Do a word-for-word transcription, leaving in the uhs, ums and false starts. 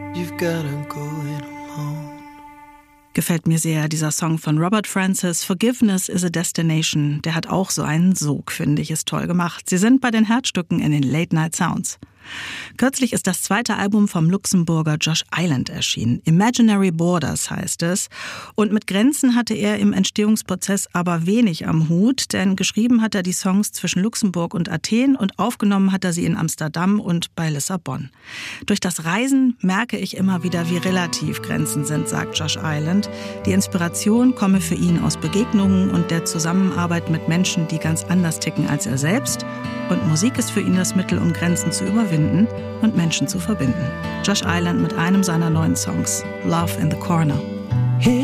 You've gotta go it alone. Gefällt mir sehr, dieser Song von Robert Francis, Forgiveness is a Destination. Der hat auch so einen Sog, finde ich, ist toll gemacht. Sie sind bei den Herzstücken in den Late Night Sounds. Kürzlich ist das zweite Album vom Luxemburger Josh Island erschienen. Imaginary Borders heißt es. Und mit Grenzen hatte er im Entstehungsprozess aber wenig am Hut, denn geschrieben hat er die Songs zwischen Luxemburg und Athen und aufgenommen hat er sie in Amsterdam und bei Lissabon. Durch das Reisen merke ich immer wieder, wie relativ Grenzen sind, sagt Josh Island. Die Inspiration komme für ihn aus Begegnungen und der Zusammenarbeit mit Menschen, die ganz anders ticken als er selbst. Und Musik ist für ihn das Mittel, um Grenzen zu überwinden und Menschen zu verbinden. Josh Island mit einem seiner neuen Songs, Love in the Corner.